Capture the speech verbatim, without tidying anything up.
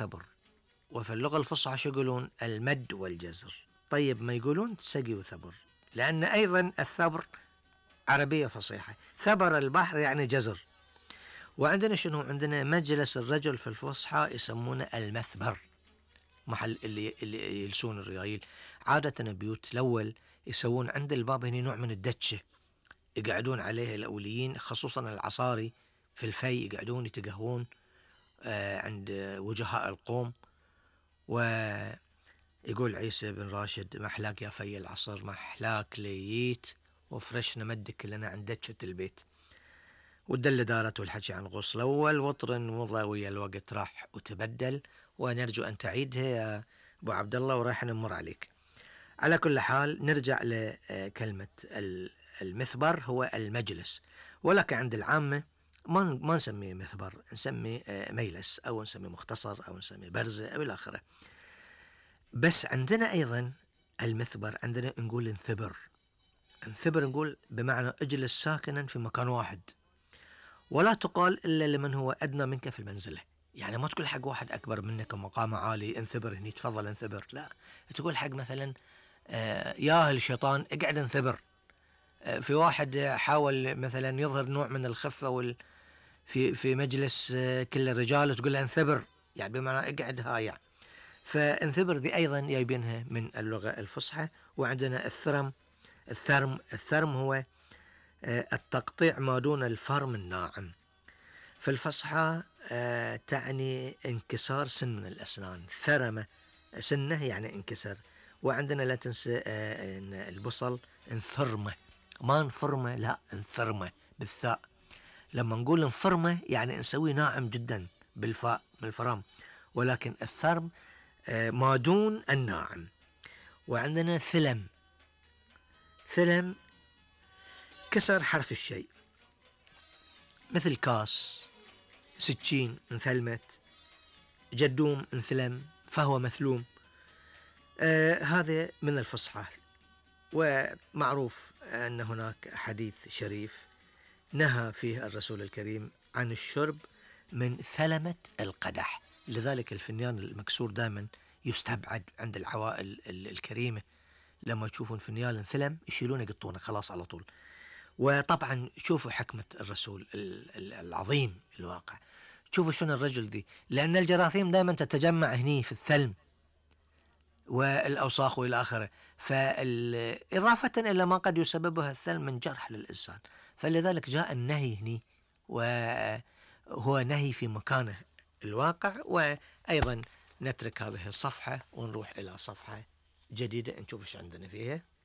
وثبر. وفي اللغة الفصحى شو يقولون؟ المد والجزر. طيب ما يقولون سقي وثبر، لأن أيضا الثبر عربية فصيحة، ثبر البحر يعني جزر. وعندنا شنو؟ عندنا مجلس الرجل في الفصحى يسمونه المثبر، محل اللي, اللي يلسون الريايل. عادة بيوت الأول يسوون عند الباب هنا نوع من الدتشة يقعدون عليها الأوليين، خصوصا العصاري في الفي يقعدون يتقهون آه عند وجهاء القوم. ويقول عيسى بن راشد: ما أحلاك يا في العصر، ما أحلاك لييت وفرشنا مدك كلنا عند دتشة البيت. والدل دارت والحكي عن غصل أول وطر مضى ويا الوقت راح وتبدل، ونرجو أن تعيدها يا أبو عبد الله وراح نمر عليك. على كل حال نرجع لكلمة المثبر، هو المجلس، ولكن عند العامة ما ما نسميه مثبر، نسميه ميلس أو نسميه مختصر أو نسميه برزة أو إلى آخره. بس عندنا أيضا المثبر عندنا نقول انثبر. انثبر نقول بمعنى اجلس ساكنا في مكان واحد، ولا تقال إلا لمن هو أدنى منك في المنزلة. يعني ما تقول حق واحد أكبر منك ومقامه عالي انثبر هني تفضل انثبر، لا، تقول حق مثلا آه يا الشيطان اقعد انثبر. آه في واحد حاول مثلا يظهر نوع من الخفة وال في في مجلس آه كل الرجال تقول له انثبر، يعني بمعنى اقعد هايع. فانثبر دي أيضا جايبينها من اللغة الفصحى. وعندنا الثرم. الثرم الثرم هو التقطيع ما دون الفرم الناعم. في الفصحى آه تعني انكسار سن من الأسنان. ثرم سنه يعني انكسر. وعندنا لا تنسى آه إن البصل انثرمه، ما انفرمه، لا انثرمه بالثاء. لما نقول انفرمه يعني نسوي ناعم جدا بالفاء من الفرام، ولكن الثرم آه ما دون الناعم. وعندنا ثلم. ثلم كسر حرف الشيء، مثل كاس، سكين انثلمت، جدوم انثلم، فهو مثلوم. آه هذا من الفصحى. ومعروف أن هناك حديث شريف نهى فيه الرسول الكريم عن الشرب من ثلمة القدح، لذلك الفنيان المكسور دائما يستبعد عند العوائل الكريمة. لما يشوفون فنيان ثلم يشيلونه يقطونه خلاص على طول. وطبعا شوفوا حكمة الرسول العظيم الواقع، شوفوا شنو الرجل دي، لأن الجراثيم دائما تتجمع هني في الثلم والأوساخ وإلى آخره، فإضافة إلى ما قد يسببها الثلم من جرح للإنسان، فلذلك جاء النهي هني، وهو نهي في مكانه الواقع. وأيضا نترك هذه الصفحة ونروح إلى صفحة جديدة نشوف إيش عندنا فيها.